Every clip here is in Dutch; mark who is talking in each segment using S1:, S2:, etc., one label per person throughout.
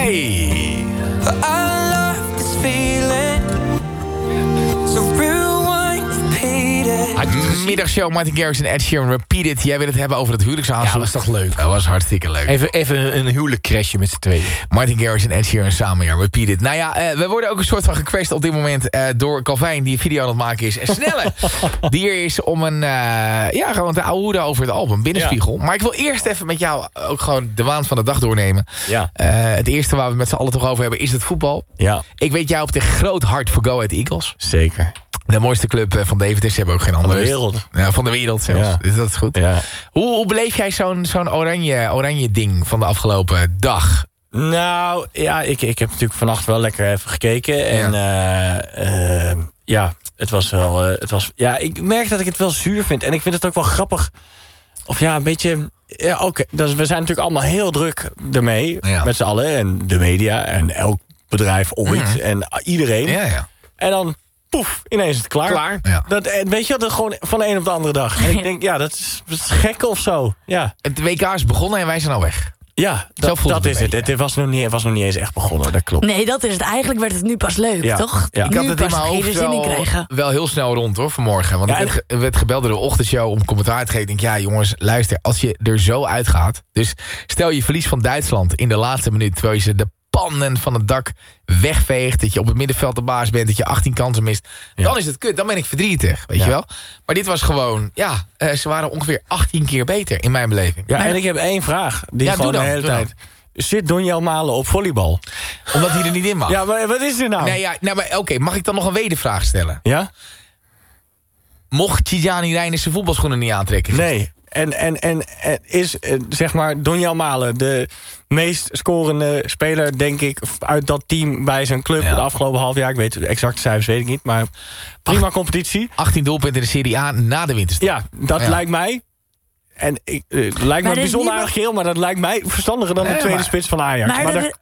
S1: Hey.
S2: I love this feeling. So rewind, repeat it.
S1: Middagshow, Martin Garrix en Ed Sheeran, Repeat It. Jij wil het hebben over het huwelijksavond.
S3: Ja, dat was toch leuk.
S1: Dat was hartstikke leuk.
S3: Even een huwelijkcrashje met z'n tweeën.
S1: Martin Garrix en Ed Sheeran samen, ja, Repeat It. Nou ja, we worden ook een soort van gekwest op dit moment door Calvijn, die een video aan het maken is. En Snelle, die er is om gewoon te ouwehoeden over het album, Binnenspiegel. Ja. Maar ik wil eerst even met jou ook gewoon de waan van de dag doornemen.
S3: Ja.
S1: Het eerste waar we met z'n allen toch over hebben is het voetbal.
S3: Ja.
S1: Ik weet jou op de groot hart voor Go Ahead Eagles.
S3: Zeker.
S1: De mooiste club van Deventer. Ze hebben ook geen andere.
S3: Van de wereld.
S1: Ja, van de wereld zelfs.
S3: Ja.
S1: Dus dat is goed.
S3: Ja.
S1: Hoe beleef jij zo'n oranje ding van de afgelopen dag?
S3: Nou, ja, ik heb natuurlijk vannacht wel lekker even gekeken. En het was wel... ik merk dat ik het wel zuur vind. En ik vind het ook wel grappig. Of ja, een beetje... Ja, oké. Dus we zijn natuurlijk allemaal heel druk ermee. Ja. Met z'n allen. En de media. En elk bedrijf ooit. En iedereen.
S1: Ja, ja.
S3: En dan... Poef, ineens is het klaar.
S1: Ja.
S3: Weet je, dat gewoon van de een op de andere dag. En ik denk, ja, dat is gek of zo. Ja.
S1: Het WK is begonnen en wij zijn al weg.
S3: Ja, dat is het. Het was nog niet eens echt begonnen, dat klopt.
S4: Nee, dat is het. Eigenlijk werd het nu pas leuk, toch?
S3: Ja.
S1: Ik had het in mijn hoofd wel heel snel rond, hoor, vanmorgen. Want ik werd gebeld door de ochtendshow om commentaar te geven. Ik denk, ja, jongens, luister, als je er zo uitgaat. Dus stel je verlies van Duitsland in de laatste minuut, terwijl je ze de pannen van het dak wegveegt, dat je op het middenveld de baas bent, dat je 18 kansen mist, dan is het kut, dan ben ik verdrietig, weet je wel. Maar dit was gewoon, ze waren ongeveer 18 keer beter in mijn beleving.
S3: Ja, en ik heb één vraag, die gewoon de hele tijd. Zit Donjel Malen op volleybal?
S1: Omdat hij er niet in mag.
S3: Ja, maar wat is er nou?
S1: Nee, oké, mag ik dan nog een wedervraag stellen?
S3: Ja?
S1: Mocht Tijani Reijnen zijn voetbalschoenen niet aantrekken?
S3: Nee. En is, zeg maar, Donjel Malen de meest scorende speler, denk ik, uit dat team bij zijn club de afgelopen half jaar. Ik weet de exacte cijfers, weet ik niet, maar prima competitie. 18
S1: doelpunten in de Serie A na de winterstop.
S3: Ja, dat lijkt mij. En lijkt me bijzonder aardig geel, maar dat lijkt mij verstandiger dan de tweede spits van Ajax.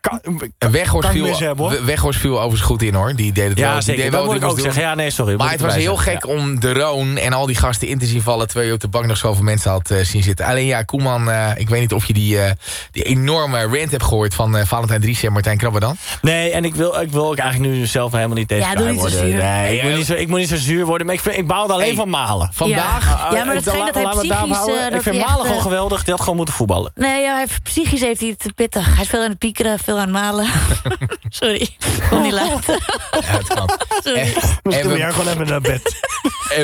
S3: Maar
S1: Weghorst viel overigens goed in, hoor. Die deed het wel.
S3: Ja, zeker. Dat moet ik ook zeggen. Ja, nee, sorry.
S1: Maar het was heel gek om de Roon en al die gasten in te zien vallen, terwijl je op de bank nog zoveel mensen had zien zitten. Alleen ja, Koeman, ik weet niet of je die enorme rant hebt gehoord van Valentijn Driessen en Martijn Krabbe dan.
S3: Nee, en ik wil ook eigenlijk nu zelf helemaal niet deze guy worden. Nee, ik moet niet zo zuur worden, maar ik baalde alleen van Malen.
S1: Vandaag?
S4: Ja, maar het schijnt dat hij psychisch...
S3: Ik vind Malen gewoon geweldig. Die had gewoon moeten voetballen.
S4: Nee, psychisch heeft hij het pittig. Hij is veel aan het piekeren, veel aan het malen. Sorry, ik kon niet laten.
S1: Ja, het kan.
S4: Sorry.
S3: Misschien doe jij gewoon even naar bed.
S1: En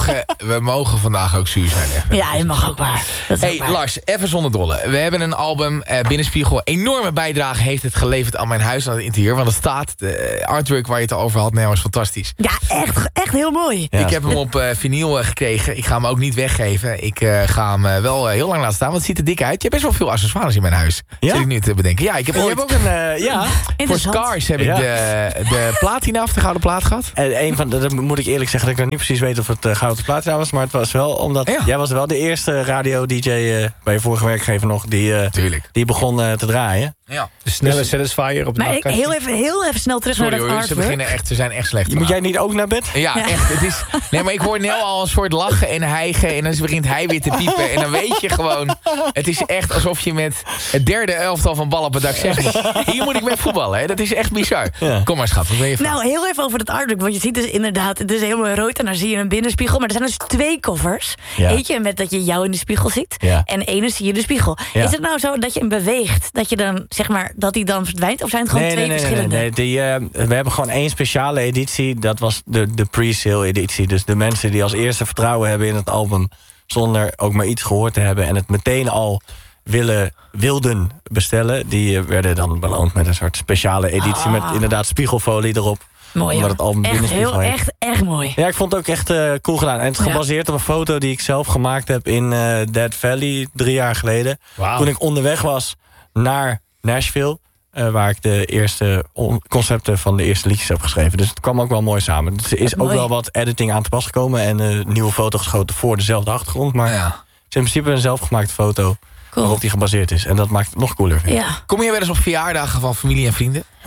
S1: we mogen vandaag ook zuur zijn. Echt.
S4: Ja, je mag ook maar.
S1: Lars, even zonder dolle. We hebben een album, Binnenspiegel. Enorme bijdrage heeft het geleverd aan mijn huis, aan het interieur. Want het staat, de artwork waar je het over had, was fantastisch.
S4: Ja, echt heel mooi.
S1: Ja. Ik heb hem op vinyl gekregen. Ik ga hem ook niet weggeven. Ik ga hem wel heel lang laten staan, want het ziet er dik uit. Je hebt best wel veel accessoires in mijn huis. Ja? Zit ik nu te bedenken. Ja, ik heb ooit...
S3: ook een...
S1: voor Scars heb ik de platina of de gouden plaat gehad.
S3: En dat moet ik eerlijk zeggen, dat ik nog niet precies weet of het gouden platina was, maar het was wel omdat jij was wel de eerste radio-dj bij je vorige werkgever nog die begon te draaien.
S1: Ja.
S3: De snelle Satisfyer op de
S4: maar heel even snel terug naar dat artwork.
S1: Ze zijn echt slecht.
S3: Moet jij niet ook naar bed?
S1: Ja, echt. Het is, nee, maar ik hoor Nel al een soort lachen en hijgen en dan begint hij weer te piepen. En dan weet je gewoon, het is echt alsof je met het derde elftal van Bal op het dak zegt. Hier moet ik mee voetballen, hè. Dat is echt bizar. Ja. Kom maar, schat, wat ben je van?
S4: Nou, heel even over het artwork, want je ziet dus inderdaad, het is helemaal rood en dan zie je een binnenspiegel. Maar er zijn dus 2 covers. Ja. Eentje met dat je jou in de spiegel ziet en ene zie je de spiegel. Ja. Is het nou zo dat je hem beweegt, dat je dan, zeg maar, dat hij dan verdwijnt? Of zijn het gewoon twee verschillende?
S3: Nee. We hebben gewoon 1 speciale editie. Dat was de pre-sale editie. Dus de mensen die als eerste vertrouwen hebben in het album, zonder ook maar iets gehoord te hebben en het meteen al wilden bestellen, die werden dan beloond met een soort speciale editie met inderdaad spiegelfolie erop.
S4: Mooi,
S3: omdat het album
S4: echt mooi.
S3: Ja, ik vond het ook echt cool gedaan. En het is gebaseerd op een foto die ik zelf gemaakt heb in Dead Valley 3 jaar geleden. Wow. Toen ik onderweg was naar Nashville, waar ik de eerste concepten van de eerste liedjes heb geschreven. Dus het kwam ook wel mooi samen. Dus er is ook wel wat editing aan te pas gekomen en een nieuwe foto geschoten voor dezelfde achtergrond. Maar het is in principe een zelfgemaakte foto waarop die gebaseerd is. En dat maakt het nog cooler, vind ik.
S4: Ja.
S1: Kom je wel eens op verjaardagen van familie en vrienden?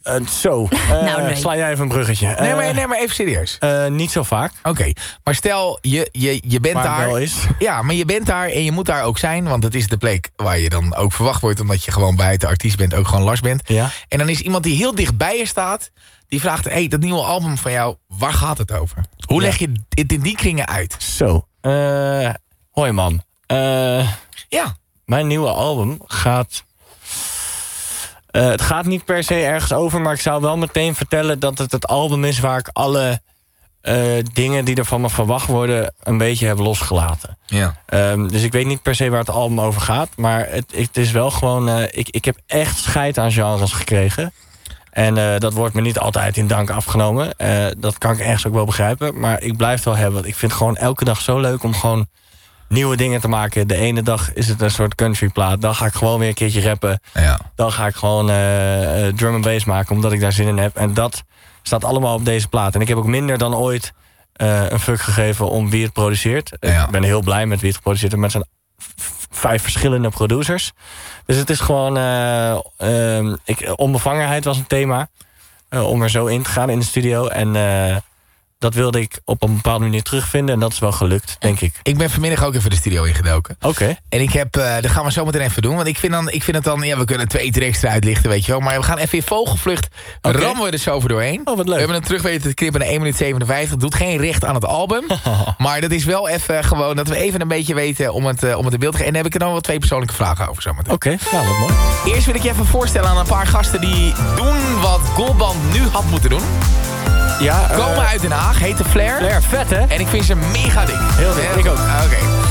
S4: Nee.
S3: Sla jij even een bruggetje.
S1: Nee, maar even serieus.
S3: Niet zo vaak.
S1: Oké, maar stel, je bent daar.
S3: Wel is.
S1: Ja, maar je bent daar en je moet daar ook zijn. Want het is de plek waar je dan ook verwacht wordt. Omdat je gewoon bij de artiest bent, ook gewoon Lars bent.
S3: Ja.
S1: En dan is iemand die heel dicht bij je staat. Die vraagt, dat nieuwe album van jou, waar gaat het over? Hoe leg je het in die kringen uit?
S3: Zo. Hoi man.
S1: Ja.
S3: Mijn nieuwe album gaat... het gaat niet per se ergens over, maar ik zou wel meteen vertellen dat het album is waar ik alle dingen die er van me verwacht worden een beetje heb losgelaten.
S1: Ja.
S3: Dus ik weet niet per se waar het album over gaat, maar het is wel gewoon... Ik heb echt scheid aan genres gekregen. En dat wordt me niet altijd in dank afgenomen. Dat kan ik ergens ook wel begrijpen, maar ik blijf het wel hebben. Ik vind het gewoon elke dag zo leuk om gewoon nieuwe dingen te maken. De ene dag is het een soort countryplaat. Dan ga ik gewoon weer een keertje rappen. Ja. Dan ga ik gewoon drum and bass maken, omdat ik daar zin in heb. En dat staat allemaal op deze plaat. En ik heb ook minder dan ooit een fuck gegeven om wie het produceert. Ja. Ik ben heel blij met wie het geproduceerd heeft. Maar het zijn 5 verschillende producers. Dus het is gewoon... onbevangenheid was een thema. Om er zo in te gaan in de studio. En dat wilde ik op een bepaalde manier terugvinden. En dat is wel gelukt, denk ik.
S1: Ik ben vanmiddag ook even de studio ingedoken.
S3: Oké.
S1: En ik heb... dat gaan we zo meteen even doen. Want ik vind het dan... Ja, we kunnen 2 tracks eruit lichten, weet je wel. Maar we gaan even in vogelvlucht. Okay. Rammen we er zo over doorheen.
S3: Oh, wat leuk.
S1: We hebben het terug weten te knippen naar 1 minuut 57. Doet geen recht aan het album. Maar dat is wel even gewoon... Dat we even een beetje weten om het in beeld te geven. En daar heb ik er nog wel 2 persoonlijke vragen over zo meteen.
S3: Oké, nou wat mooi.
S1: Eerst wil ik je even voorstellen aan een paar gasten die doen wat Goldband nu had moeten doen.
S3: Ja,
S1: komen uit Den Haag, heet de Flair.
S3: Flair, vet hè?
S1: En ik vind ze mega dik.
S3: Heel dik, ik ook.
S1: Oké.